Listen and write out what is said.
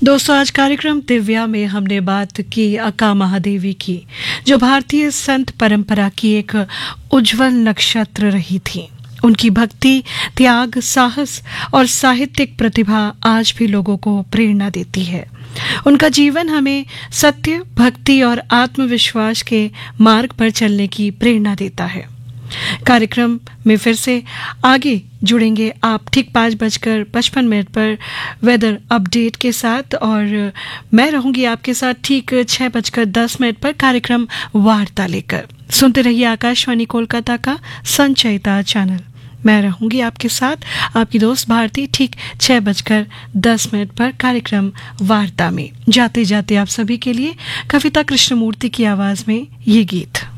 दोस्तों, आज कार्यक्रम दिव्या में हमने बात की अक्का महादेवी की, जो भारतीय संत परंपरा की एक उज्जवल नक्षत्र रही थी। उनकी भक्ति, त्याग, साहस और साहित्यिक प्रतिभा आज भी लोगों को प्रेरणा देती है। उनका जीवन हमें सत्य, भक्ति और आत्मविश्वास के मार्ग पर चलने की प्रेरणा देता है। कार्यक्रम में फिर से आगे जुड़ेंगे आप ठीक 5:55 पर वेदर अपडेट के साथ, और मैं रहूंगी आपके साथ ठीक 6:10 पर कार्यक्रम वार्ता लेकर। सुनते रहिए आकाशवाणी कोलकाता का संचयिता चैनल। मैं रहूंगी आपके साथ, आपकी दोस्त भारती, ठीक 6:10 पर कार्यक्रम वार्ता में। जाते जाते आप सभी के लिए कविता कृष्णमूर्ति की आवाज में ये गीत।